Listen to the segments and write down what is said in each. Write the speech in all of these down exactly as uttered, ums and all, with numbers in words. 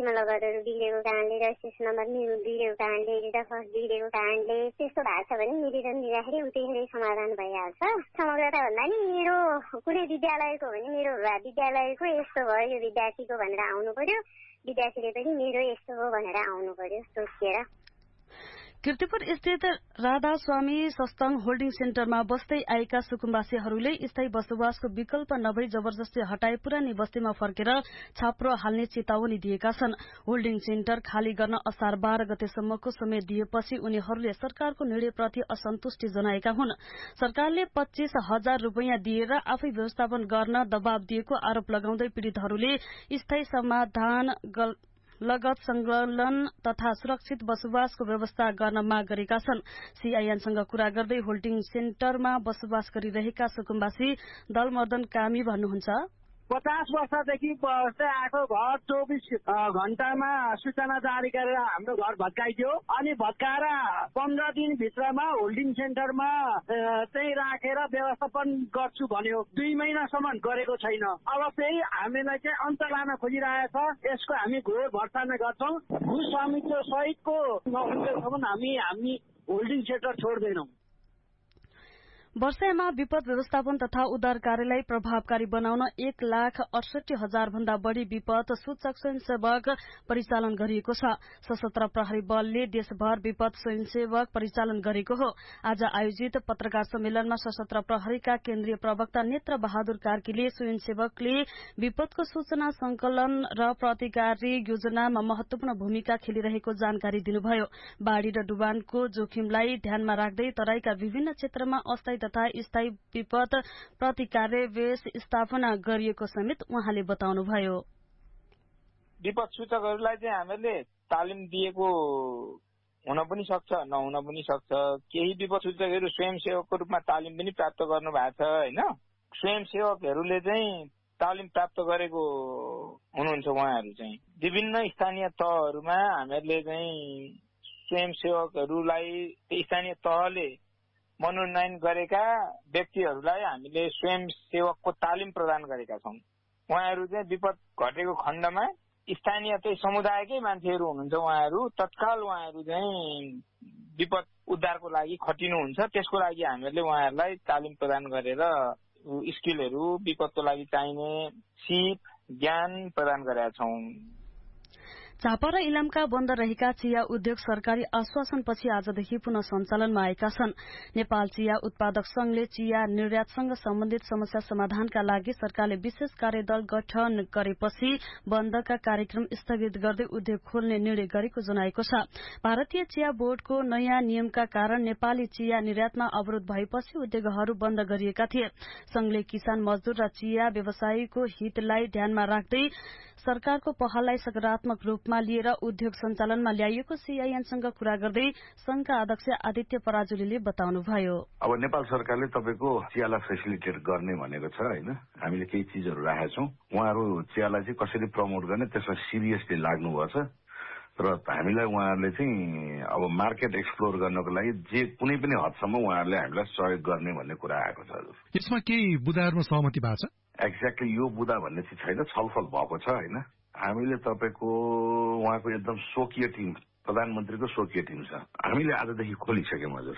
सीमा लगतहरू बिग्रेको कारणले registration number बिग्रेको कारणले रिटर्न बिग्रेको कारणले त्यस्तो भएको छ भने निवेदन दिँदाखेरि उतिखेरै समाधान भइहाल्छ। समग्रता भन्दा नि मेरो कुनै विद्यालयको भने मेरो विद्यालयको यस्तो भयो यो विद्यार्थीको भनेर आउनु पर्यो, विद्यार्थीले पनि मेरो यस्तो हो भनेर आउनु पर्यो तोकिएर। किर्तिपुर स्थित राधास्वामी सस्ताङ होल्डिङ सेन्टरमा बस्दै आएका सुकुम्बासीहरूले स्थायी बसोबासको विकल्प नभई जबरजस्ती हटाए पुरानी बस्तीमा फर्केर छाप्रो हाल्ने चेतावनी दिएका छन्। होल्डिङ सेन्टर खाली गर्न असार बाह्र गतेसम्मको समय दिएपछि उनीहरूले सरकारको निर्णयप्रति असन्तुष्टि जनाएका हुन्। सरकारले पच्चीस हजार रूपियाँ दिएर आफै व्यवस्थापन गर्न दबाव दिएको आरोप लगाउँदै पीड़ितहरूले स्थायी समाधान लगत संकलन तथा सुरक्षित बसोबासको व्यवस्था गर्न माग गरेका छन्। सीआईएनसँग कुरा गर्दै होल्डिङ सेन्टरमा बसोबास गरिरहेका सुकुम्बासी दलमर्दन कामी भन्नुहुन्छ, पचास वर्षदेखि बस्दै आएको घर चौबिस घण्टामा सूचना जारी गरेर हाम्रो घर भत्काइदियो अनि भत्काएर पन्ध्र दिनभित्रमा होल्डिङ सेन्टरमा चाहिँ राखेर व्यवस्थापन गर्छु भन्यो। दुई महिनासम्म गरेको छैन। अब फेरि हामीलाई चाहिँ अन्त लान खोजिरहेछ। यसको हामी घोर भर्त्सना गर्छौँ। भूस्वामित्व सहितको नहुन्जेलसम्म हामी हामी होल्डिङ सेन्टर छोड्दैनौँ। वर्षामा विपद व्यवस्थापन तथा उद्धार कार्यलाई प्रभावकारी बनाउन एक लाख अडसठी हजार भन्दा बढ़ी विपद सूचक स्वयंसेवक परिचालन गरिएको छ। सशस्त्र प्रहरी बलले देशभर विपद स्वयंसेवक परिचालन गरेको हो। आज आयोजित पत्रकार सम्मेलनमा सशस्त्र प्रहरीका केन्द्रीय प्रवक्ता नेत्र बहादुर कार्कीले स्वयंसेवकले विपदको सूचना संकलन र प्रतिकारी योजनामा महत्वपूर्ण भूमिका खेलिरहेको जानकारी दिनुभयो। बाढ़ी र डुबानको जोखिमलाई ध्यानमा राख्दै तराईका विभिन्न क्षेत्रमा अस्थायी तथा स्थायी विपद प्रतिकार्य बेस स्थापना गरिएको समेत उहाँले बताउनुभयो। विपद सूचकहरूलाई चाहिँ हामीले तालिम दिएको हुन पनि सक्छ, नहुन पनि सक्छ। केही विपद सूचकहरू स्वयंसेवकको रूपमा तालिम पनि प्राप्त गर्नु भएको छ होइन। स्वयंसेवकहरूले चाहिँ तालिम प्राप्त गरेको हुनुहुन्छ। उहाँहरू चाहिँ विभिन्न स्थानीय तहहरूमा हामीहरूले चाहिँ स्वयंसेवकहरूलाई स्थानीय तहले मनोनयन गरेका व्यक्तिहरूलाई हामीले स्वयंसेवकको तालिम प्रदान गरेका छौँ। उहाँहरू चाहिँ विपद घटेको खण्डमा स्थानीय चाहिँ समुदायकै मान्छेहरू हुनुहुन्छ। उहाँहरू तत्काल उहाँहरू चाहिँ विपद उद्धारको लागि खटिनुहुन्छ। त्यसको लागि हामीहरूले उहाँहरूलाई तालिम प्रदान गरेर स्किलहरू विपदको लागि चाहिने सिप ज्ञान प्रदान गरेका छौँ। झापा र इलामका बन्द रहेका चिया उद्योग सरकारी आश्वासनपछि आजदेखि पुनः सञ्चालनमा आएका छन्। नेपाल चिया उत्पादक संघले चिया निर्यातसँग सम्बन्धित समस्या समाधानका लागि सरकारले विशेष कार्यदल गठन गरेपछि बन्दका कार्यक्रम स्थगित गर्दै उद्योग खोल्ने निर्णय गरेको जनाएको छ। भारतीय चिया बोर्डको नयाँ नियमका कारण नेपाली चिया निर्यातमा अवरोध भएपछि उद्योगहरू बन्द गरिएका थिए। संघले किसान मजदूर र चिया व्यवसायीको हितलाई ध्यानमा राख्दै सरकारको पहललाई सकारात्मक रूपमा लिएर उद्योग सञ्चालनमा ल्याइएको सीआईएनसँग कुरा गर्दै संघका अध्यक्ष आदित्य पराजुलीले बताउनुभयो। अब नेपाल सरकारले तपाईँको चियालाई फेसिलिटेट गर्ने भनेको छ होइन। हामीले केही चिजहरू राखेका छौँ। उहाँहरू चियालाई चाहिँ कसरी प्रमोट गर्ने त्यसमा सिरियसली लाग्नुपर्छ र हामीलाई उहाँहरूले चाहिँ अब मार्केट एक्सप्लोर गर्नको लागि जे कुनै पनि हदसम्म उहाँहरूले हामीलाई सहयोग गर्ने भन्ने कुरा आएको छ। यसमा केही बुदाहरूमा सहमति भएको छ? एक्ज्याक्टली यो बुदा भन्ने चाहिँ छैन, छलफल भएको छ होइन। हामीले तपाईँको उहाँको एकदम स्वकीय टिम, प्रधानमन्त्रीको स्वकीय टिम छ, हामीले आजदेखि खोलिसक्यौँ हजुर।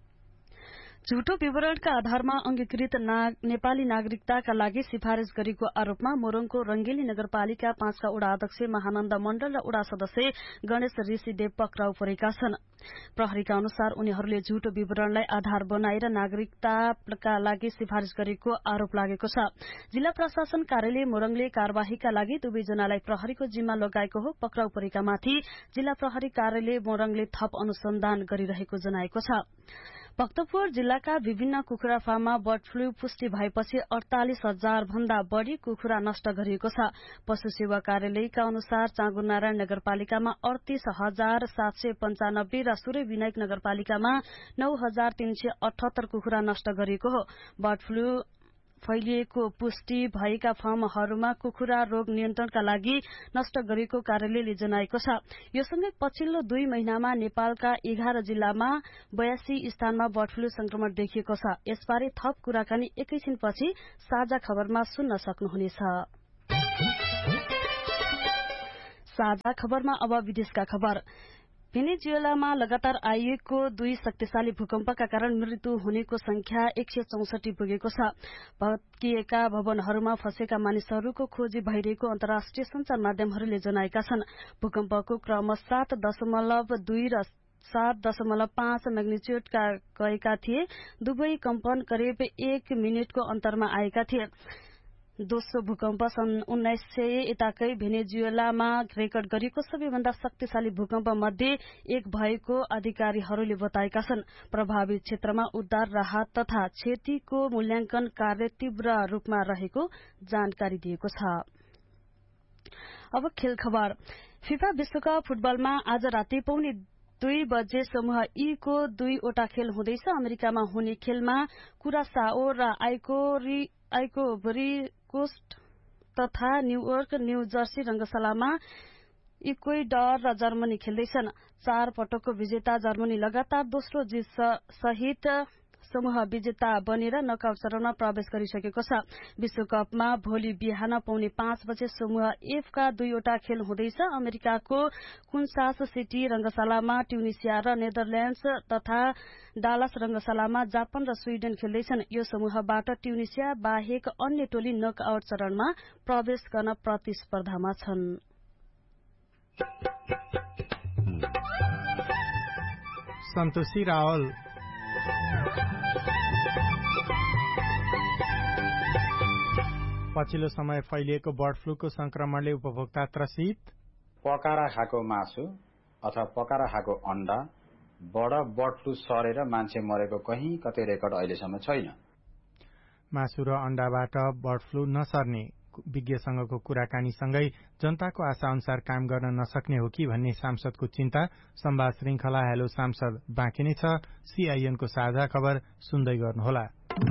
झुटो विवरणका आधारमा अंगीकृत नाग, नेपाली नागरिकताका लागि सिफारिश गरेको आरोपमा मोरङको रंगेली नगरपालिका पाँचका उडा अध्यक्ष महानन्द मण्डल र उडा सदस्य गणेश ऋषिदेव पक्राउ परेका छन्। प्रहरीका अनुसार उनीहरूले झुटो विवरणलाई आधार बनाएर नागरिकताका लागि सिफारिश गरेको आरोप लागेको छ। जिल्ला प्रशासन कार्यालय मोरङले कार्यवाहीका लागि दुवैजनालाई प्रहरीको जिम्मा लगाएको हो। पक्राउ परेकामाथि जिल्ला प्रहरी कार्यालय मोरङले थप अनुसन्धान गरिरहेको जनाएको छ। भक्तपुर जिल्लाका विभिन्न कुखुरा फार्ममा बर्ड फ्लू पुष्टि भएपछि अड़तालिस हजार भन्दा बढ़ी कुखुरा नष्ट गरिएको छ। पशु सेवा कार्यालयका अनुसार चाँगुनारायण नगरपालिकामा अड़तीस हजार सात सय पञ्चानब्बे र सूर्य विनायक नगरपालिकामा नौ हजार तीन सय अठहत्तर कुखुरा नष्ट गरिएको हो। बर्ड फ्लू फैलिएको पुष्टि भएका फार्महरूमा कुखुरा रोग नियन्त्रणका लागि नष्ट गरेको कार्यालयले जनाएको छ। यो सँगै पछिल्लो दुई महिनामा नेपालका एघार जिल्लामा बयासी स्थानमा बर्ड फ्लू संक्रमण देखिएको छ। यसबारे थप कुराकानी एकैछिनपछि साझा खबरमा सुन्न सक्नुहुनेछ। साझा खबरमा अब विदेशका खबर। भेनेजुएलामा लगातार आइएको दुई शक्तिशाली भूकम्पका कारण मृत्यु हुनेको संख्या एक सय चौसठी पुगेको छ। भत्किएका भवनहरूमा फँसेका मानिसहरूको खोजी भइरहेको अन्तर्राष्ट्रिय संचार माध्यमहरूले जनाएका छन्। भूकम्पको क्रम सात दशमलव दुई र सात दशमलव पाँच मैग्निच्युडका गएका थिए। दुवै कम्पन करिब एक मिनटको अन्तरमा आएका थिए। दोस्रो भूकम्प सन् उन्नाइस सय यताकै भेनेजुएलामा रेकर्ड गरिएको सबैभन्दा शक्तिशाली भूकम्प मध्ये एक भएको अधिकारीहरूले बताएका छन्। प्रभावित क्षेत्रमा उद्धार, राहत तथा क्षतिको मूल्याङ्कन कार्य तीव्र रूपमा रहेको जानकारी दिएको छ। अब खेल खबर। फिफा विश्वकप फुटबलमा आज राति पौने दुई बजे समूह ई को दुईवटा खेल हुँदैछ। अमेरिकामा हुने खेलमा कुरासाओ र आइकोरी आइकोभरी कोस्ट तथा न्यूयोर्क न्यू जर्सी रंगशालामा इक्वेडर र जर्मनी खेल्दैछन्। चार पटकको विजेता जर्मनी लगातार दोस्रो जित सहित समूह विजेता बनेर नकआउट चरणमा प्रवेश गरिसकेको छ। विश्वकपमा भोलि बिहान पौने पाँच बजे समूह एफ का दुईवटा खेल हुँदैछ। अमेरिकाको कुन्सास सिटी रंगशालामा ट्युनिसिया र नेदरल्याण्ड्स तथा डालस रंगशालामा जापान र स्वीडन खेल्दैछन्। यो समूहबाट ट्युनिसिया बाहेक अन्य टोली नकआउट चरणमा प्रवेश गर्न प्रतिस्पर्धामा छन्। सन्तोषी रावल। पछिल्लो समय फैलिएको बर्ड फ्लूको संक्रमणले उपभोक्ता त्रसित। पकाएर खाएको मासु अथवा पकाएर खाएको अण्डा बड बर्ड फ्लू सरेर मान्छे मरेको कहीँ कतै रेकर्ड अहिलेसम्म छैन। मासु र अण्डाबाट बर्ड फ्लू नसर्ने विज्ञसँगको कुराकानीसँगै जनताको आशा अनुसार काम गर्न नसक्ने हो कि भन्ने सांसदको चिन्ता। संवाद श्रृंखला हेलो सांसद बाँकी नै छ। सीआईएनको साझा खबर सुन्दै गर्नुहोला।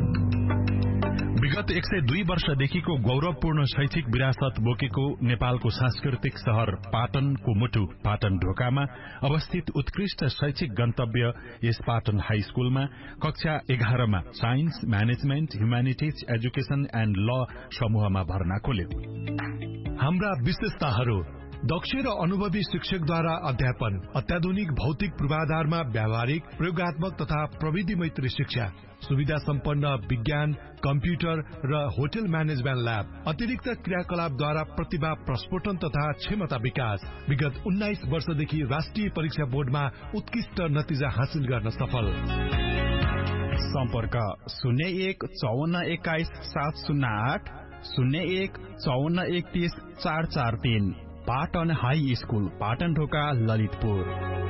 विगत एक सय दुई वर्षदेखिको गौरवपूर्ण शैक्षिक विरासत बोकेको नेपालको सांस्कृतिक शहर पाटनको मुटु पाटन ढोकामा अवस्थित उत्कृष्ट शैक्षिक गन्तव्य यस पाटन हाई स्कूलमा कक्षा एघारमा science, management, humanities, education and ल समूहमा भर्ना खोल्यो। हाम्रा विशेषताहरू: दक्ष र अनुभवी शिक्षकद्वारा अध्यापन, अत्याधुनिक भौतिक पूर्वाधारमा व्यावहारिक, प्रयोगात्मक तथा प्रविधि मैत्री शिक्षा, सुविधा सम्पन्न विज्ञान, कम्प्युटर र होटल म्यानेजमेन्ट ल्याब, अतिरिक्त क्रियाकलापद्वारा प्रतिभा प्रस्फोटन तथा क्षमता विकास। विगत उन्नाइस वर्षदेखि राष्ट्रिय परीक्षा बोर्डमा उत्कृष्ट नतिजा हासिल गर्न सफल। सम्पर्क शून्य एक चौवन्न एक्काइस सात शून्य आठ, शून्य एक चौवन्न एकतीस चार चार तीन। पाटन हाई स्कूल, पाटन ढोका, ललितपुर।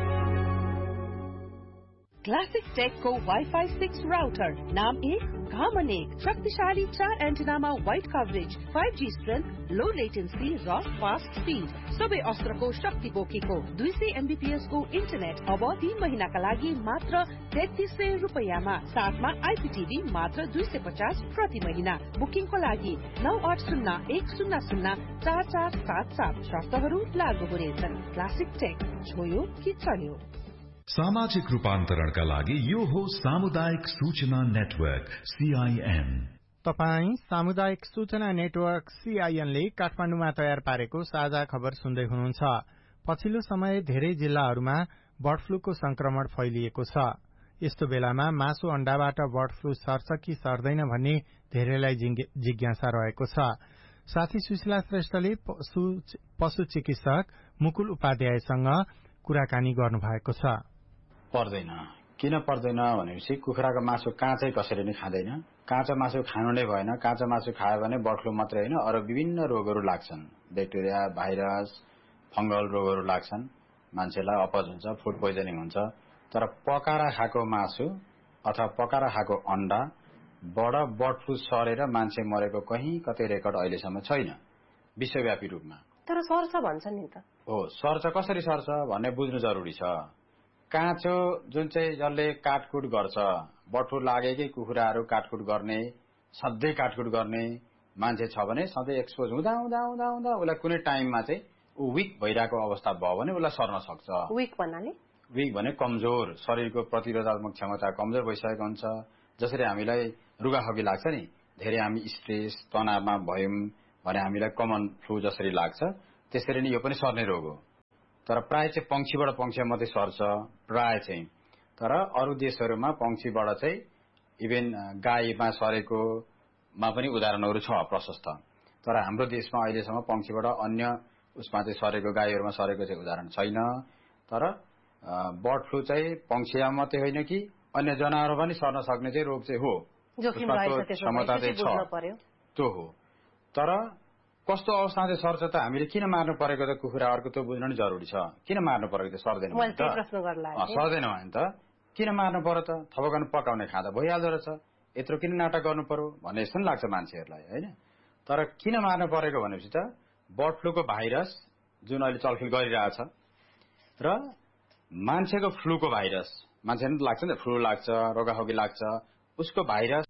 क्लासिक टेक को वाईफाई सिक्स राउटर, नाम एक काम अनेक, शक्तिशाली चार एन्टेनामा wide coverage, five G strength, लो लेटेन्सी र फास्ट स्पीड, सबै अस्त्रको शक्ति बोकेको दुई सय एमबीपीएस को इन्टरनेट अब तीन महिनाका लागि मात्र तेत्तीस सय रुपियाँमा, साथमा आइपीटीभी मात्र दुई सय पचास प्रति महिना। बुकिङको लागि नौ आठ शून्य एक शून्य शून्य चार चार सात सात। शर्तहरू लागू हुनेछन्। क्लासिक टेक, छोयो कि चल्यो। सामाजिक रूपान्तरणका लागि यो हो सामुदायिक सूचना नेटवर्क सीआईएन। तपाई सामुदायिक सूचना नेटवर्क सीआईएन ले काठमाडौँमा तयार पारेको साझा खबर सुन्दै हुनुहुन्छ। पछिल्लो समय धेरै जिल्लाहरूमा बर्ड फ्लूको संक्रमण फैलिएको छ। यस्तो बेलामा मासु अण्डाबाट बर्ड फ्लू सर्छ कि सर्दैन भन्ने धेरैलाई जिज्ञासा रहेको छ। साथी सुशीला श्रेष्ठले पशु चिकित्सक मुकुल उपाध्यायसँग कुराकानी गर्नुभएको छ। पर्दैन किन पर्दैन भनेपछि कुखुराको मासु काँचै कसैले नै खाँदैन। काँचो मासु खानु नै भएन। काँचो मासु खायो भने बर्ड फ्लू मात्रै होइन, अरू विभिन्न रोगहरू लाग्छन्। ब्याक्टेरिया, भाइरस, फंगल रोगहरू लाग्छन्। मान्छेलाई अपच हुन्छ, फुड पोइजनिङ हुन्छ। तर पकाएर खाएको मासु अथवा पकाएर खाएको अण्डा बाट बर्ड फ्लू सरेर मान्छे मरेको कहीँ कतै रेकर्ड अहिलेसम्म छैन विश्वव्यापी रूपमा। तर सर्छ भन्छन् नि त। हो, सर्छ। कसरी सर्छ भन्ने बुझ्नु जरुरी छ। काँचो जुन चाहिँ जसले काटकुट गर्छ, बर्ड फ्लू लागेकै कुखुराहरू काटकुट गर्ने, सधैँ काटकुट गर्ने मान्छे छ भने सधैँ एक्सपोज हुँदा हुँदा हुँदा हुँदा उसलाई कुनै टाइममा चाहिँ ऊ विक भइरहेको अवस्था भयो भने उसलाई सर्न सक्छ। विक भन्नाले विक भने कमजोर, शरीरको प्रतिरोधात्मक क्षमता कमजोर भइसकेको हुन्छ। जसरी हामीलाई रुगाखोकी लाग्छ नि, धेरै हामी स्ट्रेस तनावमा भयौं भने हामीलाई कमन फ्लू जसरी लाग्छ त्यसरी नै यो पनि सर्ने रोग हो। तर प्राय चाहिँ पंक्षीबाट पंक्षीमा मात्रै सर्छ प्राय चाहिँ। तर अरू देशहरूमा पंक्षीबाट चाहिँ इभेन गाईमा सरेकोमा पनि उदाहरणहरू छ प्रशस्त। तर हाम्रो देशमा अहिलेसम्म पंक्षीबाट अन्य उसमा चाहिँ सरेको गाईहरूमा सरेको चाहिँ उदाहरण छैन। तर बर्ड फ्लू चाहिँ पंक्षीमा मात्रै होइन कि अन्य जनावरमा पनि सर्न सक्ने चाहिँ रोग चाहिँ हो, क्षमता चाहिँ छ, त्यो हो। तर कस्तो अवस्थामा चाहिँ सर्छ त हामीले किन मार्नु परेको त कुखुराहरूको त्यो बुझ्नु नि जरुरी छ। किन मार्नु परेको त सर्दैन भने त सर्दैन भने त किन मार्नु पर्यो त, थपकाउनु पकाउने खाँदा भइहाल्दो रहेछ, यत्रो किन नाटक गर्नु पर्यो भन्ने जस्तो नि लाग्छ मान्छेहरूलाई होइन। तर किन मार्नु परेको भनेपछि त बर्ड फ्लूको भाइरस जुन अहिले चलखेल गरिरहेछ र मान्छेको फ्लूको भाइरस, मान्छेले त लाग्छ नि फ्लू लाग्छ, रोगाखोकी लाग्छ, उसको भाइरस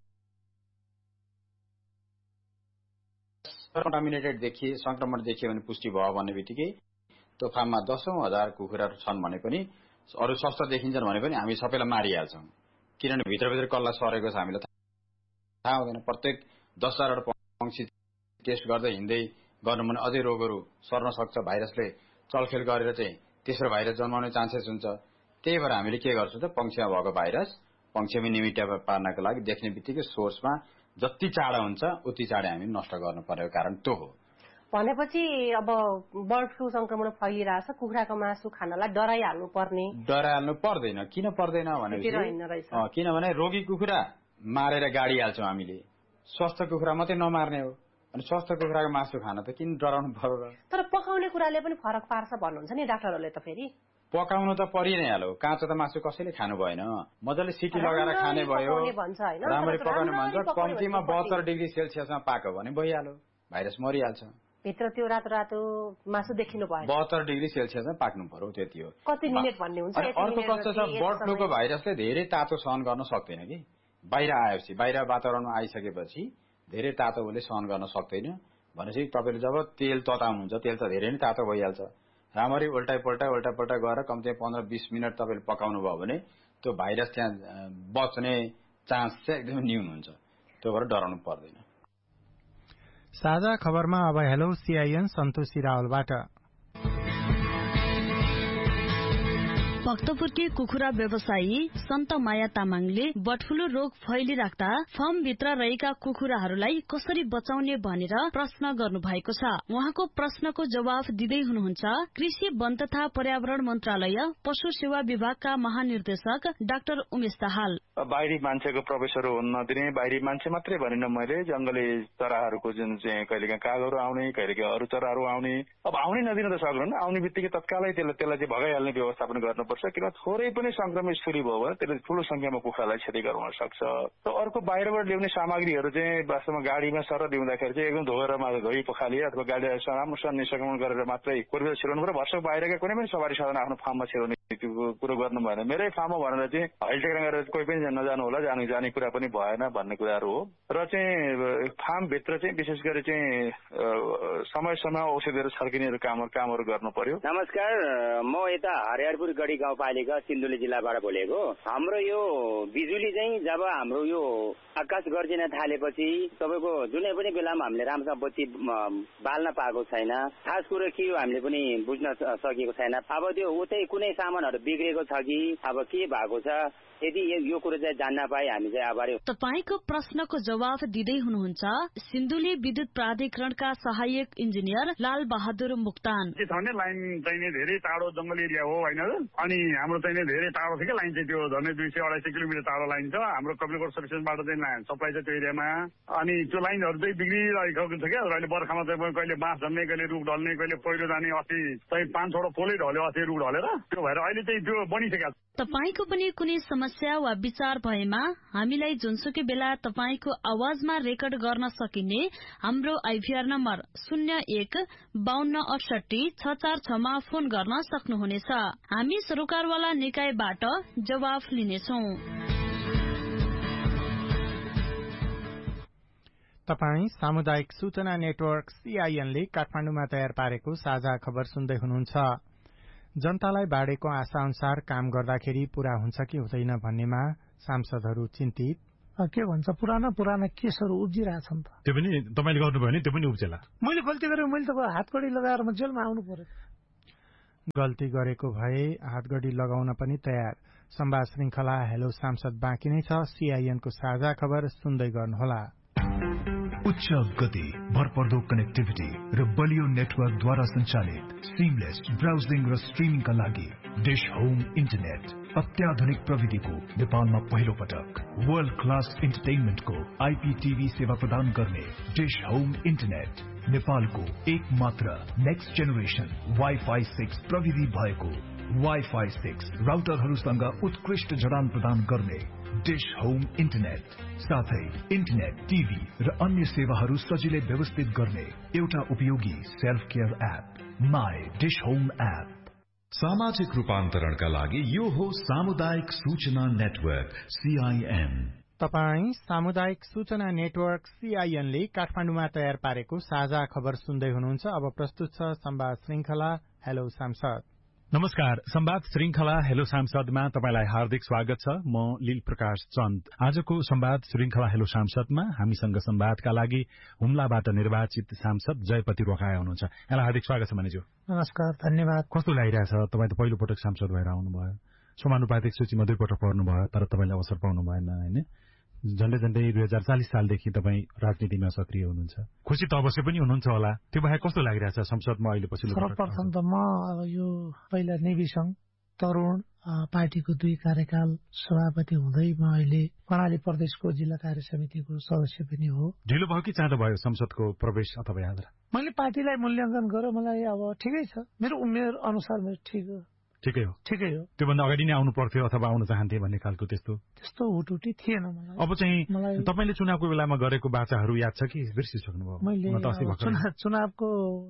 कन्टामिनेटेड देखिए, संक्रमण देखियो भने पुष्टि भयो भन्ने बित्तिकै त्यो फार्ममा दसौं हजार कुखुराहरू छन् भने पनि अरू स्वस्थ देखिन्छन् भने पनि हामी सबैलाई मारिहाल्छौँ। किनभने भित्रभित्र कसलाई सरेको छ हामीलाई थाहा हुँदैन। प्रत्येक दस हजारवटा पंक्षी टेस्ट गर्दै हिँड्दै गर्नु भने अझै रोगहरू सर्न सक्छ। भाइरसले चलखेल गरेर चाहिँ तेस्रो भाइरस जन्माउने चान्सेस हुन्छ। त्यही भएर हामीले के गर्छौँ त पंक्षीमा भएको भाइरस पंक्षीमा निमिटा पार्नको लागि देख्ने बित्तिकै सोर्समा जति चाँडो हुन्छ उति चाँडै हामी नष्ट गर्नु परेको कारण त्यो हो। भनेपछि अब बर्ड फ्लू संक्रमण फैलिरहेछ, कुखुराको मासु खानलाई डराइहाल्नु पर्ने? डराइहाल्नु पर्दैन। किन पर्दैन भनेपछि किनभने रोगी कुखुरा मारेर गाडिहाल्छौँ हामीले, स्वस्थ कुखुरा मात्रै नमार्ने हो। अनि स्वस्थ कुखुराको मासु खान त किन डराउनु पर्यो र? तर पकाउने कुराले पनि फरक पार्छ भन्नुहुन्छ नि डाक्टरहरूले त। फेरि पकाउनु त परि नै हाल्यो, काँचो त मासु कसैले खानु भएन, मजाले सिटी लगाएर खाने भयो, राम्ररी पकाउनु भन्छ। कम्तीमा बहत्तर डिग्री सेल्सियसमा पाक्यो भने भइहाल्यो, भाइरस मरिहाल्छ। भित्र त्यो रातो रातो मासु देखिनु भयो, बहत्तर डिग्री सेल्सियसमा पाक्नु पर्यो, त्यति हो। कति मिनट भन्ने हुन्छ? अर्को कस्तो छ, बर्ड फ्लूको भाइरसले धेरै तातो सहन गर्न सक्दैन कि। बाहिर आएपछि, बाहिर वातावरणमा आइसकेपछि धेरै तातो उसले सहन गर्न सक्दैन। भनेपछि तपाईँले जब तेल तताउनुहुन्छ, तेल त धेरै नै तातो भइहाल्छ। राम्ररी उल्टाइ पल्टाइ उल्टा पल्टा गरेर कम्तीमा पन्ध्र बिस मिनट तपाईँले पकाउनु भयो भने त्यो भाइरस त्यहाँ बच्ने चान्स चाहिँ एकदमै न्यून हुन्छ। त्यो भएर डराउनु पर्दैन। साझा खबरमा अब हेलो सीआईएन सन्तोषी रावलबाट। भक्तपुरकी कुखुरा व्यवसायी सन्त माया तामाङले बर्ड फ्लू रोग फैलिराख्दा फर्मभित्र रहेका कुखुराहरूलाई कसरी बचाउने भनेर प्रश्न गर्नु भएको छ। उहाँको प्रश्नको जवाफ दिँदै हुनुहुन्छ कृषि वन तथा पर्यावरण मन्त्रालय पशु सेवा विभागका महानिर्देशक डाक्टर उमेश दाहाल। बाहिरी मान्छेको प्रवेशहरू हुन नदिने, बाहिरी मान्छे मात्रै भनिन मैले, जंगली चराहरूको जुन चाहिँ कहिलेकाहीँ कागहरू आउने, कहिलेकाहीँ अरू चराहरू आउने, अब आउनै नदिन त सक्दैन। आउने बित्तिकै तत्कालै त्यसलाई त्यसलाई चाहिँ भगाइहाल्ने व्यवस्थापन गर्नुपर्छ। किन थोरै पनि संक्रमण सुरु भयो भने त्यसले ठूलो संख्यामा कुखुरालाई क्षति गराउन सक्छ। र अर्को बाहिरबाट ल्याउने सामग्रीहरू चाहिँ वास्तवमा गाडीमा सर दिउँदाखेरि चाहिँ एकदम धोएरमा धोइ पखालिए अथवा गाडी राम्रोसँग निसंक्रमण गरेर मात्रै कोरिएर छिराउनु पर्यो। भर्सक बाहिरका कुनै पनि सवारी साधन आफ्नो फार्ममा छिराउने त्यो कुरो गर्नु भएन। मेरै फार्ममा भनेर चाहिँ हैलटेक्रा गरेर कोही पनि नजानु होला, जानु जाने कुरा पनि भएन भन्ने कुराहरू हो। र चाहिँ फार्मभित्र चाहिँ विशेष गरी चाहिँ समय समय औषधिहरू छर्किने काम कामहरू गर्नु पर्यो। नमस्कार, म यता हरिहरपुर गढी गाउँपालिका सिन्धुली जिल्लाबाट बोलेको। हाम्रो यो बिजुली चाहिँ जब हाम्रो यो आकाश गर्जिन थालेपछि तपाईँको जुनै पनि बेलामा हामीले राम्रोसँग बत्ती बाल्न पाएको छैन। खास कुरो के हो हामीले पनि बुझ्न सकेको छैन। अब त्यो उतै कुनै सामानहरू बिग्रेको छ कि अब के भएको छ, यदि यो कुरो चाहिँ जान्न पाए हामी चाहिँ आभारी। तपाईको प्रश्नको जवाफ दिँदै हुनुहुन्छ सिन्धुली विद्युत प्राधिकरणका सहायक इन्जिनियर लाल बहादुर मुक्तान। लाइन चाहिँ धेरै टाढो जंगल एरिया हो होइन, अनि हाम्रो चाहिँ धेरै टाढो थियो कि लाइन चाहिँ त्यो झन्डै दुई सय अढाई सय किलोमिटर टाढो लाइन छ। हाम्रो कपिलकोट सबस्टेसनबाट चाहिँ सप्लाई छ त्यो एरियामा। अनि त्यो लाइनहरू चाहिँ बिग्रिरहेको छ क्या। अहिले बर्खामा चाहिँ कहिले बाँस झन्ने, कहिले रुख ढल्ने, कहिले पहिरो जाने। अस्ति चाहिँ पाँच छोटो पोलै ढल्यो अस्ति रुख ढलेर। त्यो भएर अहिले चाहिँ त्यो बनिसकेको छ। तपाईको पनि कुनै समस्या वा विचार भएमा हामीलाई जुनसुकै बेला तपाईको आवाजमा रेकर्ड गर्न सकिने हाम्रो आइभीआर नम्बर शून्य एक बाहन्न अठसठी छ चार छमा फोन गर्न सक्नुहुनेछ। हामी सरकारवाला निकायबाट जवाफ लिनेछौं। तपाई सामुदायिक सूचना नेटवर्क सीआईएनले काठमाडौँमा तयार पारेको साझा खबर सुन्दै हुनुहुन्छ। जनतालाई बाँडेको आशा अनुसार काम गर्दाखेरि पूरा हुन्छ कि हुँदैन भन्नेमा सांसदहरू चिन्तित। के भन्छ पुराना पुराना केसहरू उब्जिरहेछन् त। त्यो पनि तपाईँले गर्नुभयो भने त्यो पनि उब्जेला। मैले गल्ती गरेँ, मैले त हातकडी लगाएर म जेलमा आउनु पर्यो। गल्ती गरेको भए हातगढी लगाउन पनि तयार। संवाद श्रृंखला हेलो सांसद बाँकी नै छ। सीआईएनको साझा खबर सुन्दै गर्नुहोला। उच्च गति, भरपर्दो कनेक्टिभिटी र बलियो नेटवर्कद्वारा सञ्चालित सिमलेस ब्राउजिङ र स्ट्रिमिङका लागि डिश होम इन्टरनेट अत्याधुनिक प्रविधिको नेपालमा पहिलो पटक वर्ल्ड क्लास इन्टरटेनमेन्टको आइपीटीभी सेवा प्रदान गर्ने डिश होम इन्टरनेट नेपालको एक मात्र नेक्स्ट जेनेरेसन वाइफाई सिक्स प्रविधि भएको वाइफाई सिक्स राउटरहरूसँग उत्कृष्ट जडान प्रदान गर्ने डिश होम इन्टरनेट साथै इन्टरनेट, टिभी र अन्य सेवाहरू सजिलै व्यवस्थित गर्ने एउटा उपयोगी self care app my dish home app. सामाजिक रूपान्तरणका लागि यो हो सामुदायिक सूचना नेटवर्क सीआईएन। तपाई सामुदायिक सूचना नेटवर्क सीआईएनले काठमाडौँमा तयार पारेको साझा खबर सुन्दै हुनुहुन्छ। अब प्रस्तुत छ संवाद श्रृंखला हेलो सांसद। नमस्कार, संवाद श्रृंखला हेलो सांसदमा तपाईलाई हार्दिक स्वागत छ। म लील प्रकाश चन्द। आजको संवाद श्रृंखला हेलो सांसदमा हामीसँग संवादका लागि हुम्लाबाट निर्वाचित सांसद जयपति रोकाया हुनुहुन्छ। यहाँलाई हार्दिक स्वागत छ मानिज्यू। नमस्कार, धन्यवाद। कस्तो लागिरहेछ? तपाईँ त पहिलो पटक सांसद भएर आउनुभयो, समानुपातिक सूचीमा दुई पटक पर्नुभयो, तर तपाईँले अवसर पाउनु भएन होइन। झण्डै झण्डै दुई हजार चालिस सालदेखि तपाईँ राजनीतिमा सक्रिय हुनुहुन्छ। खुसी त अवश्य पनि हुनुहुन्छ होला। त्यो बाहेक कस्तो लागिरहेछ संसदमा अहिले पछिल्लो? सर्वप्रथम त म अब यो पहिला नेभी संघ तरुण पार्टीको दुई कार्यकाल सभापति हुँदै म अहिले कर्णाली प्रदेशको जिल्ला कार्य समितिको सदस्य पनि हो। ढिलो भयो कि चाँडो भयो संसदको प्रवेश अथवा यात्रा? मैले पार्टीलाई मूल्याङ्कन गरेँ, मलाई अब ठिकै छ, मेरो उमेर अनुसार मेरो ठिक हो। ठिकै हो ठिकै हो। त्योभन्दा अगाडि नै आउनु पर्थ्यो अथवा आउन चाहन्थे भन्ने खालको त्यस्तो त्यस्तो हुटुटी थिएन मलाई। अब चाहिँ तपाईँले चुनावको बेलामा गरेको बाचाहरू याद छ कि बिर्सिसक्नुभयो? मैले चुनावको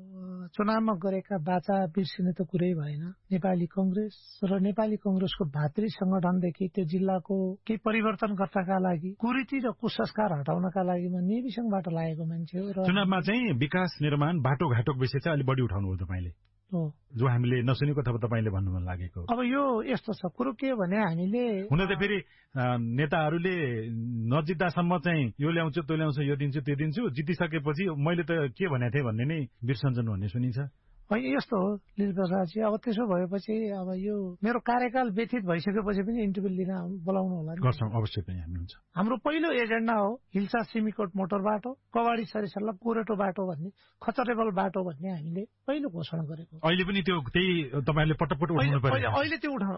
चुनावमा गरेका बाचा बिर्सिने त कुरै भएन। नेपाली कंग्रेस र नेपाली कंग्रेसको भातृ संगठनदेखि त्यो जिल्लाको केही परिवर्तनकर्ताका लागि कुरीति र कुसंस्कार हटाउनका लागि म नेभी संघबाट लागेको मान्छे हो। र चुनावमा चाहिँ विकास निर्माण बाटोघाटोको विषय चाहिँ अलि बढी उठाउनु हो तपाईँले, जो हामीले नसुनेको अथवा तपाईँले भन्नु मन लागेको। अब यो यस्तो छ कुरो के भने हामीले हुन त फेरि नेताहरूले नजित्दासम्म चाहिँ यो ल्याउँछु त्यो ल्याउँछु यो दिन्छु त्यो दिन्छु, जितिसकेपछि मैले त के भनेको थिएँ भन्ने नै बिर्सन्छन् भन्ने सुनिन्छ। होइन यस्तो हो लील प्रसादजी। अब त्यसो भएपछि अब यो मेरो कार्यकाल व्यतीत भइसकेपछि पनि इन्टरभ्यू लिन बोलाउनु होला। गर्छौँ, अवश्य पनि हामी हुन्छ। हाम्रो पहिलो एजेन्डा हो हिल्सा सिमीकोट मोटर बाटो, कवाडी सरिसल्ला कोरेटो बाटो भन्ने, खचरेबल बाटो भन्ने हामीले पहिलो घोषणा गरेको। अहिले पनि त्यो त्यही तपाईँहरूले पटपट उठाउनु पर्यो? अहिले त्यो उठाउनु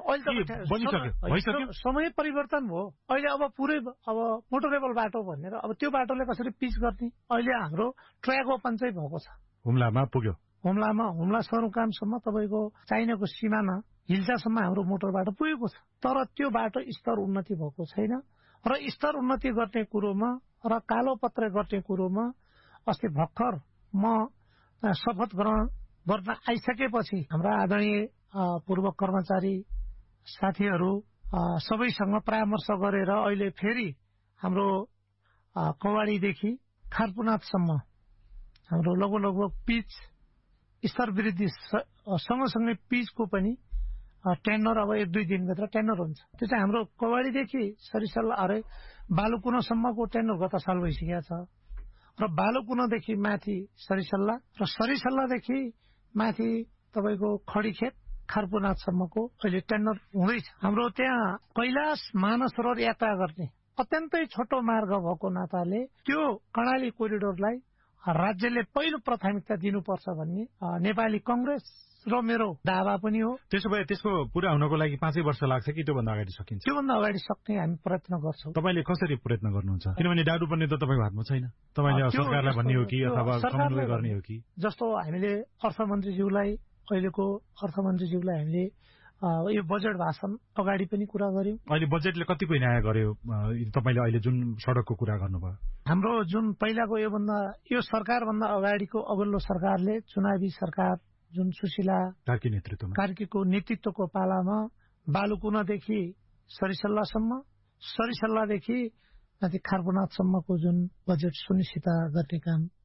अहिले समय परिवर्तन भयो। अहिले अब पुरै अब मोटरेबल बाटो भनेर अब त्यो बाटोले कसरी पिच गर्ने, अहिले हाम्रो ट्र्याक ओपन चाहिँ भएको छ। हुम्लामा पुग्यो। हुम्लामा हुम्ला सदरमुकामसम्म तपाईँको चाइनाको सिमाना हिल्सासम्म हाम्रो मोटर बाटो पुगेको छ। तर त्यो बाटो स्तर उन्नति भएको छैन र स्तर उन्नति गर्ने कुरोमा र कालो पत्र गर्ने कुरोमा अस्ति भर्खर म शपथ ग्रहण गर्न आइसकेपछि हाम्रा आदरणीय पूर्व कर्मचारी साथीहरू सबैसँग परामर्श गरेर अहिले फेरि हाम्रो कवाडीदेखि खारपुनाथसम्म हाम्रो लगभग लगभग पिच स्तर वृद्धि सँगसँगै पिचको पनि टेन्डर अब एक दुई दिनभित्र टेन्डर हुन्छ। त्यो चाहिँ हाम्रो कवाडीदेखि सरिसल्ला अरे बालुकुनासम्मको टेन्डर गत साल भइसकेको छ र बालुकुनादेखि माथि सरिसल्ला र सरिसल्लादेखि माथि तपाईँको खडीखेत खारपुनाथसम्मको अहिले टेन्डर हुँदैछ। हाम्रो त्यहाँ कैलाश मानसरोवर यात्रा गर्ने अत्यन्तै छोटो मार्ग भएको नाताले त्यो कर्णाली कोरिडोरलाई राज्यले पहिलो प्राथमिकता दिनुपर्छ भन्ने नेपाली कंग्रेस र मेरो दावा पनि हो। त्यसो भए त्यसको पूरा हुनको लागि पाँचै वर्ष लाग्छ कि त्योभन्दा अगाडि सकिन्छ? त्योभन्दा अगाडि सक्ने हामी प्रयत्न गर्छौँ। तपाईँले कसरी प्रयत्न गर्नुहुन्छ? किनभने डाडु पर्ने त तपाईँको हातमा छैन। तपाईँले सरकारलाई भन्ने हो कि अथवा समन्वय गर्ने हो कि? जस्तो हामीले अर्थमन्त्रीज्यूलाई अहिलेको अर्थमन्त्रीज्यूलाई हामीले यो बजेट भाषण अगाडि पनि कुरा गर्यौं। अहिले बजेटले कतिको न्याय गर्यो? तपाईँले अहिले जुन सडकको कुरा गर्नुभयो, हाम्रो जुन पहिलाको योभन्दा यो सरकारभन्दा अगाडिको अघिल्लो सरकारले चुनावी सरकार जुन सुशीला कार्की नेतृत्वमा कार्कीको नेतृत्वको पालामा बालुकुनादेखि सरिसल्लासम्म, सरिसल्लादेखि माथि खारपुनाथसम्मको जुन बजेट सुनिश्चित गर्ने काम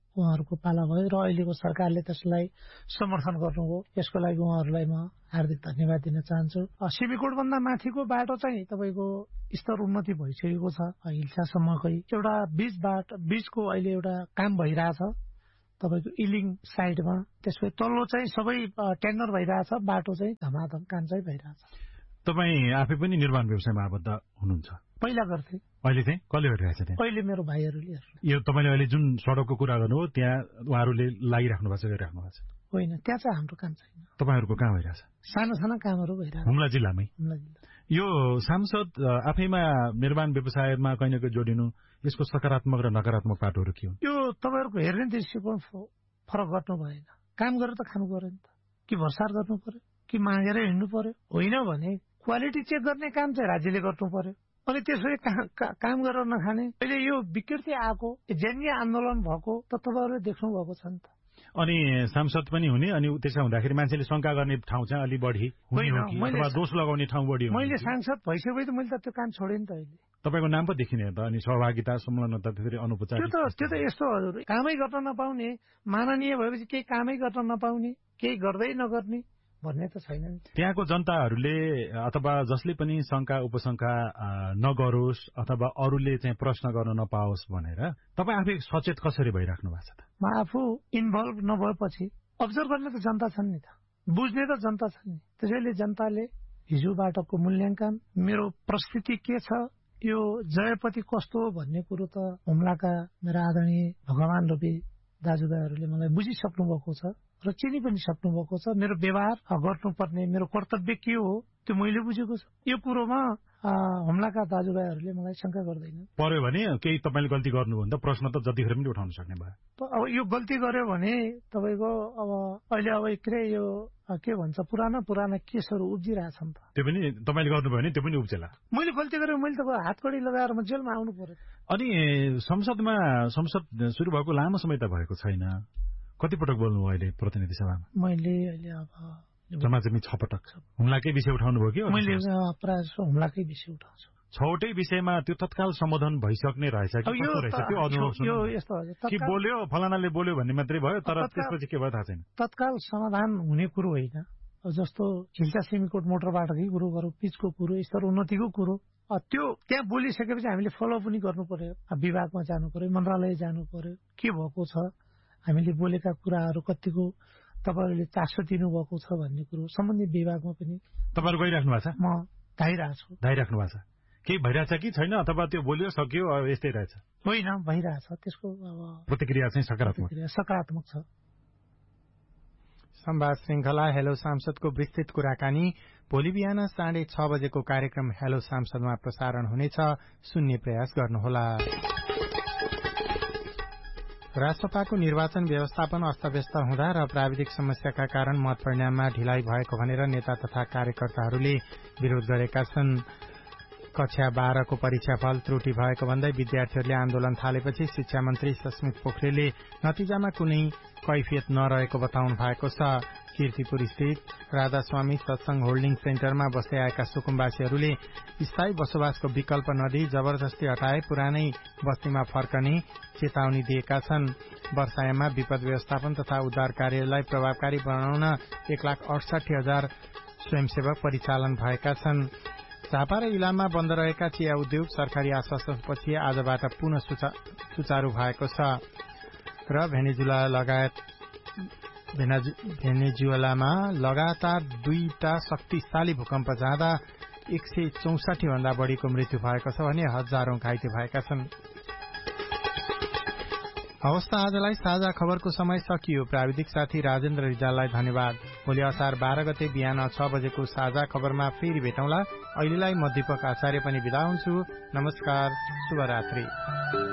उहाँहरूको पाला भयो र अहिलेको सरकारले त्यसलाई समर्थन गर्नुभयो। यसको लागि उहाँहरूलाई म हार्दिक धन्यवाद दिन चाहन्छु। सिमीकोटभन्दा माथिको बाटो चाहिँ तपाईँको स्तर उन्नति भइसकेको छ। हिल्सासम्मकै एउटा बीच बाटो बीचको अहिले एउटा काम भइरहेछ तपाईँको इलिङ साइडमा। त्यसपछि तल्लो चाहिँ सबै टेन्डर भइरहेछ, बाटो चाहिँ धमाधम काम चाहिँ भइरहेछ। तपाईँ आफै पनि निर्माण व्यवसायमा आबद्ध हुनुहुन्छ? पहिला गर्थे। अहिले चाहिँ कसले गरिरहेछ त्यहाँ? अहिले मेरो भाइहरूले। यो तपाईँले अहिले जुन सडकको कुरा गर्नुभयो त्यहाँ उहाँहरूले लागिराख्नु भएको छ, गरिराख्नु भएको छ? होइन, त्यहाँ चाहिँ हाम्रो काम छैन। तपाईँहरूको कहाँ भइरहेछ? सानो सानो कामहरू भइरहेछ हुम्ला जिल्लामै। हुम्ला जिल्ला। यो सांसद आफैमा निर्माण व्यवसायमा कहीँ न कहीँ जोडिनु, यसको सकारात्मक र नकारात्मक पाटोहरू के हुन्? यो तपाईँहरूको हेर्ने दृष्टिकोण फरक गर्नु भएन। काम गरेर त खानु पर्यो नि त, कि भरसार गर्नु पर्यो, कि मागेर हिँड्नु पर्यो? होइन भने क्वालिटी चेक गर्ने काम चाहिँ राज्यले गर्नु पर्यो। अनि त्यसरी काम गरेर नखाने अहिले यो विकृति आएको जनजीय आन्दोलन भएको त तपाईँहरूले देख्नु भएको छ नि त। अनि सांसद पनि हुने, अनि त्यसो हुँदाखेरि मान्छेले शंका गर्ने ठाउँ चाहिँ अलि बढी हुने हो कि अथवा दोष लगाउने ठाउँ बढी हो? मैले सांसद भइसकेपछि त मैले त त्यो काम छोडेँ नि त। अहिले तपाईँको नाम पो देखिने त, अनि सहभागिता संलग्नता त्यसरी अनौपचारिक। त्यो त त्यो त यस्तो हजुर, कामै गर्न नपाउने, माननीय भएपछि केही कामै गर्न नपाउने, केही गर्दै नगर्ने भन्ने त छैन नि। त्यहाँको जनताहरूले अथवा जसले पनि शंका उपशंका नगरोस् अथवा अरूले चाहिँ प्रश्न गर्न नपाओस् भनेर तपाईँ आफै सचेत कसरी भइराख्नु भएको छ त? म आफू इन्भल्भ नभएपछि अब्जर्भ गर्ने त जनता छन् नि त, बुझ्ने त जनता छन् नि। त्यसैले जनताले हिजोबाटको मूल्याङ्कन, मेरो परिस्थिति के छ, यो जयपति कस्तो हो भन्ने कुरो त हुम्लाका मेरा आदरणीय भगवान रूपी दाजुभाइहरूले मलाई बुझिसक्नु भएको छ र चिनी पनि सक्नु भएको छ। मेरो व्यवहार गर्नुपर्ने मेरो कर्तव्य के हो त्यो मैले बुझेको छु। यो कुरोमा हुम्लाका दाजुभाइहरूले मलाई शंका गर्दैन। पर्यो भने केही तपाईँले गल्ती गर्नुभयो भने त प्रश्न त जतिखेर पनि उठाउन सक्ने भयो। अब यो गल्ती गर्यो भने तपाईँको अब अहिले अब के यो के भन्छ पुराना पुराना केसहरू उब्जिरहेछन् त, त्यो पनि तपाईँले गर्नुभयो भने त्यो पनि उब्जेला। मैले गल्ती गरेँ, मैले त हातकडी लगाएर म जेलमा आउनु पर्यो। अनि संसदमा संसद सुरु भएको लामो समय त भएको छैन, कति पटक बोल्नु अहिले प्रतिनिधि सभामा? मैले अहिले अब जम्माजम्मी छ पटक हुम्लाकै विषय उठाउनु भयो कि? मैले प्रायः हुम्लाकै विषय उठाउँछु। छवटै विषयमा त्यो तत्काल सम्बोधन भइसक्ने रहेछ कि त्यो अनुभव कि बोल्यो फलानाले बोल्यो भन्ने मात्रै भयो, तर त्यसपछि के भयो थाहा छैन। तत्काल समाधान हुने कुरो होइन। जस्तो हिल्सा सिमीकोट मोटरबाटकै कुरो गरौँ, पिचको कुरो, स्तर उन्नतिको कुरो, त्यो त्यहाँ बोलिसकेपछि हामीले फलो पनि गर्नु पर्यो। विभागमा जानु पर्यो, मन्त्रालय जानु पर्यो, के भएको छ, हामीले बोलेका कुराहरू कतिको तपाईँहरूले चासो दिनुभएको छ भन्ने कुरो सम्बन्धित विभागमा पनि। तपाईँहरू गइराख्नु भएको छ? म धाइरहेको छु। धाइराख्नु भएको छ? केही भइरहेछ कि छैन, अथवा त्यो बोल्यो सक्यो यस्तै रहेछ? होइन, भइरहेछ। त्यसको अब प्रतिक्रिया चाहिँ सकारात्मक सकारात्मक छ। संवाद श्रृंखला हेलो सांसदको विस्तृत कुराकानी भोलि बिहान साढे छ बजेको कार्यक्रम हेलो सांसदमा प्रसारण हुनेछ, सुन्ने प्रयास गर्नुहोला। राष्ट्रपाको निर्वाचन व्यवस्थापन अस्तव्यस्त हुँदा र प्राविधिक समस्याका कारण मत परिणाममा ढिलाइ भएको भनेर नेता तथा कार्यकर्ताहरूले विरोध गरेका छन्। कक्षा बाह्रको परीक्षाफल त्रुटि भएको भन्दै विद्यार्थीहरूले आन्दोलन थालेपछि शिक्षा मन्त्री सस्मित पोखरेलले नतिजामा कुनै कैफियत नरहेको बताउनु भएको छ। कीर्तिपुर स्थित राधास्वामी सत्संग होल्डिङ सेन्टरमा बस्दै आएका सुकुम्बासीहरूले स्थायी बसोबासको विकल्प नदिई जबरजस्ती हटाए पुरानै बस्तीमा फर्कने चेतावनी दिएका छन्। वर्षायाममा विपद व्यवस्थापन तथा उद्धार कार्यलाई प्रभावकारी बनाउन एक लाख अडसठी हजार स्वयंसेवक परिचालन भएका छन्। झापा र इलाममा बन्द रहेका चिया उद्योग सरकारी आश्वासनपछि आजबाट पुनः सुचारू भएको छ र भेनेजुला लगायत भेनेजुएलामा लगातार दुईटा शक्तिशाली भूकम्प जाँदा एक सय चौसठी भन्दा बढ़ीको मृत्यु भएको छ भने हजारौं घाइते भएका छन्। हवस् त आजलाई साझा खबरको समय सकियो। प्राविधिक साथी राजेन्द्र रिजाललाई धन्यवाद। भोलि असार बाह्र गते बिहान छ बजेको साझा खबरमा फेरि भेटौँला। अहिलेलाई म दीपक आचार्य पनि बिदा हुन्छु। नमस्कार, शुभरात्रि।